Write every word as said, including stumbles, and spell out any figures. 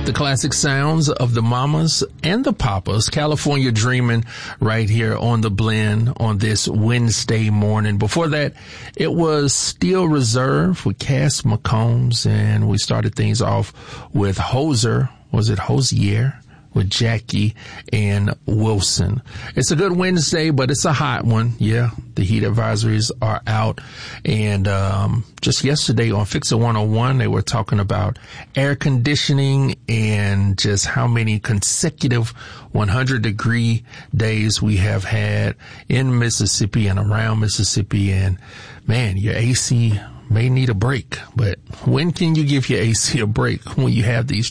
The classic sounds of the mamas and the papas, California Dreamin' right here on The Blend on this Wednesday morning. Before that, it was Steel Reserve with Cass McCombs, and we started things off with Hoser, was it Hosier? With Jackie and Wilson. It's a good Wednesday, but it's a hot one. Yeah, the heat advisories are out. And um just yesterday on Fix It one oh one, they were talking about air conditioning and just how many consecutive one hundred degree days we have had in Mississippi and around Mississippi. And man, your A C may need a break, but when can you give your A C a break? When you have these